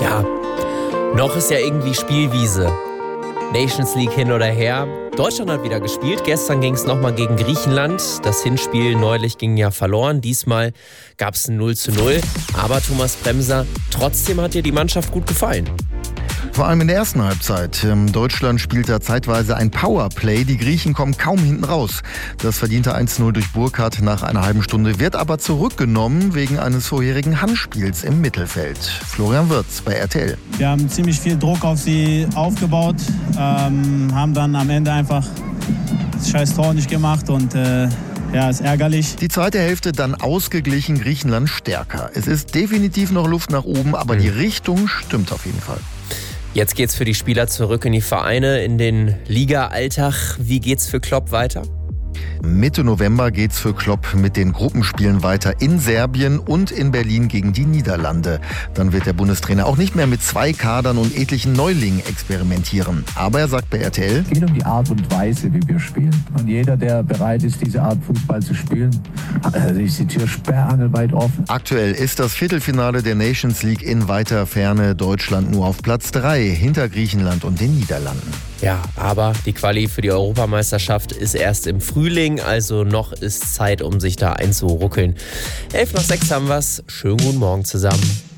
Ja, noch ist ja irgendwie Spielwiese. Nations League hin oder her. Deutschland hat wieder gespielt. Gestern ging es nochmal gegen Griechenland. Das Hinspiel neulich ging ja verloren. Diesmal gab es ein 0:0. Aber Thomas Bremser, trotzdem hat dir die Mannschaft gut gefallen. Vor allem in der ersten Halbzeit. Deutschland spielt da zeitweise ein Powerplay. Die Griechen kommen kaum hinten raus. Das verdiente 1:0 durch Burkhardt nach einer halben Stunde wird aber zurückgenommen wegen eines vorherigen Handspiels im Mittelfeld. Florian Wirtz bei RTL. Wir haben ziemlich viel Druck auf sie aufgebaut, haben dann am Ende einfach das scheiß Tor nicht gemacht und ja, ist ärgerlich. Die zweite Hälfte dann ausgeglichen, Griechenland stärker. Es ist definitiv noch Luft nach oben, aber die Richtung stimmt auf jeden Fall. Jetzt geht's für die Spieler zurück in die Vereine, in den Liga-Alltag. Wie geht's für Klopp weiter? Mitte November geht's für Klopp mit den Gruppenspielen weiter in Serbien und in Berlin gegen die Niederlande. Dann wird der Bundestrainer auch nicht mehr mit 2 Kadern und etlichen Neulingen experimentieren. Aber er sagt bei RTL: Es geht um die Art und Weise, wie wir spielen. Und jeder, der bereit ist, diese Art Fußball zu spielen, ist die Tür sperrangelweit offen. Aktuell ist das Viertelfinale der Nations League in weiter Ferne. Deutschland nur auf Platz 3 hinter Griechenland und den Niederlanden. Ja, aber die Quali für die Europameisterschaft ist erst im Frühling, also noch ist Zeit, um sich da einzuruckeln. 5:11 haben wir's. Schönen guten Morgen zusammen.